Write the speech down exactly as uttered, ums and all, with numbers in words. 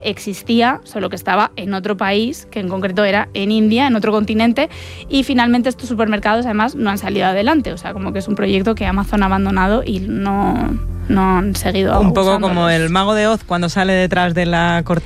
existía, solo que estaba en otro país, que en concreto era en India, en otro continente, y finalmente estos supermercados además no han salido adelante, o sea, como que es un proyecto que Amazon ha abandonado y no, no han seguido un poco usándolos. como el Mago de Oz cuando sale detrás de la cortina